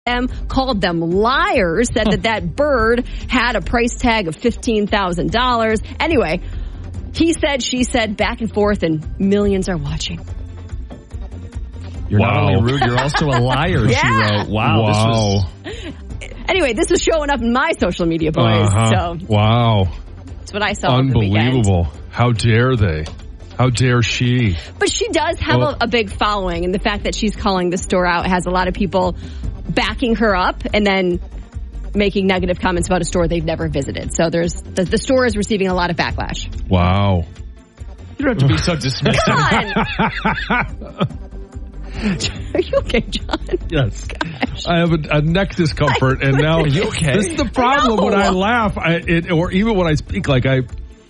them, called them liars, said that bird had a price tag of $15,000. Anyway, he said, she said, back and forth, and millions are watching. You're not only rude, you're also a liar, yeah. She wrote. Wow. Anyway, this is showing up in my social media, boys. So wow. That's what I saw. Unbelievable. How dare they? How dare she? But she does have a big following, and the fact that she's calling the store out has a lot of people backing her up and then making negative comments about a store they've never visited. So there's the store is receiving a lot of backlash. Wow. You don't have to be so dismissive. Are you okay, John? Yes. Gosh. I have a neck discomfort, and now are you okay? This is the problem when I laugh, or even when I speak. Like I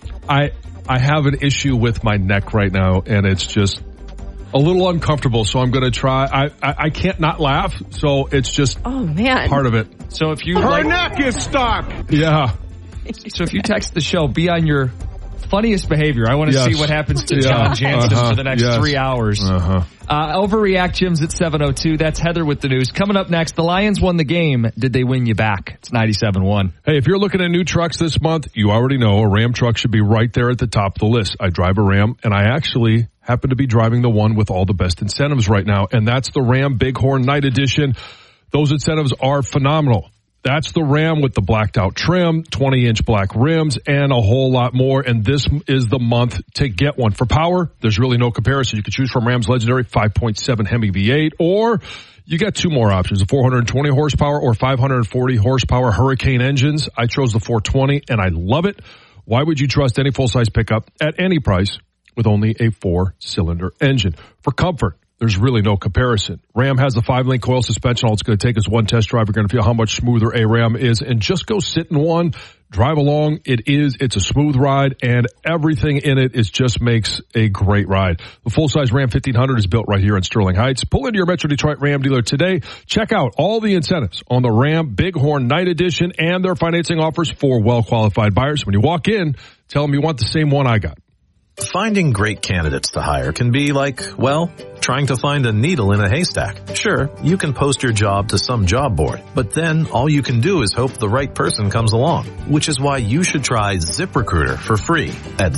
have an issue with my neck right now, and it's just a little uncomfortable. So I'm going to try. I can't not laugh. So it's just part of it. So if you her neck is stuck. Yeah. So if you text the show, be on your funniest behavior. I want to see what happens to John Jansen for the next 3 hours. Overreact Jim's at 7:02. That's Heather with the news. Coming up next, the Lions won the game. Did they win you back? It's 97.1. Hey, if you're looking at new trucks this month, you already know a Ram truck should be right there at the top of the list. I drive a Ram, and I actually happen to be driving the one with all the best incentives right now, and that's the Ram Bighorn Night Edition. Those incentives are phenomenal. That's the Ram with the blacked out trim, 20-inch black rims, and a whole lot more. And this is the month to get one. For power, there's really no comparison. You can choose from Ram's legendary 5.7 Hemi V8, or you got two more options, a 420 horsepower or 540 horsepower Hurricane engines. I chose the 420, and I love it. Why would you trust any full-size pickup at any price with only a 4-cylinder engine? For comfort, there's really no comparison. Ram has the 5-link coil suspension. All it's going to take is one test drive. You're going to feel how much smoother a Ram is. And just go sit in one, drive along. It's a smooth ride, and everything in it just makes a great ride. The full-size Ram 1500 is built right here in Sterling Heights. Pull into your Metro Detroit Ram dealer today. Check out all the incentives on the Ram Bighorn Night Edition and their financing offers for well-qualified buyers. When you walk in, tell them you want the same one I got. Finding great candidates to hire can be like, well, trying to find a needle in a haystack. Sure, you can post your job to some job board, but then all you can do is hope the right person comes along, which is why you should try ZipRecruiter for free at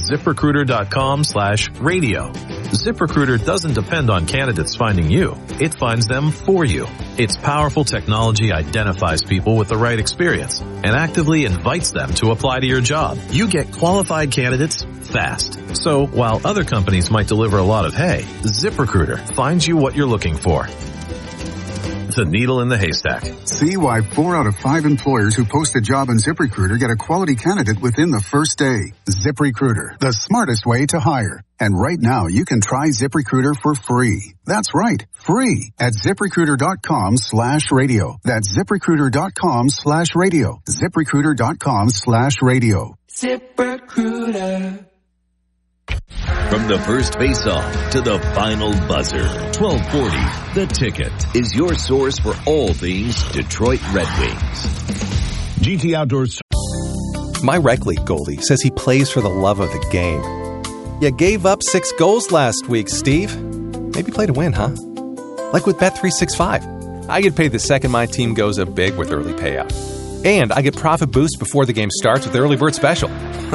ZipRecruiter.com/radio. ZipRecruiter doesn't depend on candidates finding you. It finds them for you. Its powerful technology identifies people with the right experience and actively invites them to apply to your job. You get qualified candidates fast. So while other companies might deliver a lot of hay, ZipRecruiter finds you what you're looking for. The needle in the haystack. See why 4 out of 5 employers who post a job on ZipRecruiter get a quality candidate within the first day. ZipRecruiter, the smartest way to hire. And right now, you can try ZipRecruiter for free. That's right, free at ZipRecruiter.com/radio. That's ZipRecruiter.com/radio. ZipRecruiter.com/radio. ZipRecruiter. From the first face-off to the final buzzer, 1240 The Ticket is your source for all things Detroit Red Wings. GT Outdoors. My rec league goalie says he plays for the love of the game. You gave up 6 goals last week, Steve. Maybe play to win, huh? Like with Bet365. I get paid the second my team goes up big with early payout. And I get profit boost before the game starts with the early bird special.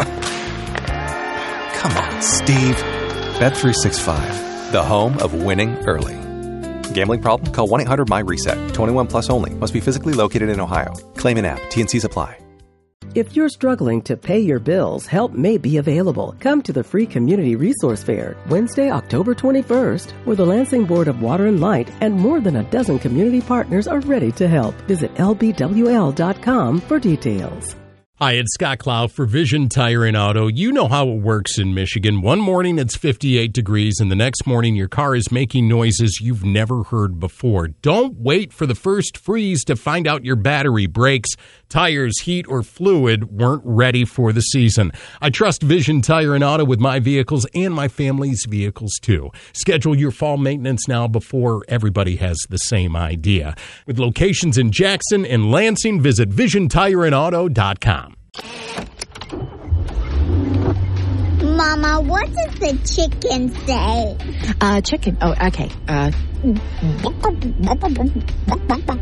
Come on, Steve. Bet365, the home of winning early. Gambling problem? Call 1-800-MY-RESET. 21 plus only. Must be physically located in Ohio. Claim an app. T&Cs apply. If you're struggling to pay your bills, help may be available. Come to the free Community Resource Fair, Wednesday, October 21st, where the Lansing Board of Water and Light and more than a dozen community partners are ready to help. Visit lbwl.com for details. Hi, it's Scott Clough for Vision Tire and Auto. You know how it works in Michigan. One morning it's 58 degrees, and the next morning your car is making noises you've never heard before. Don't wait for the first freeze to find out your battery breaks, tires, heat, or fluid weren't ready for the season. I trust Vision Tire and Auto with my vehicles and my family's vehicles too. Schedule your fall maintenance now before everybody has the same idea. With locations in Jackson and Lansing, visit VisionTireandAuto.com. Mama, what does the chicken say? Chicken. Oh, okay.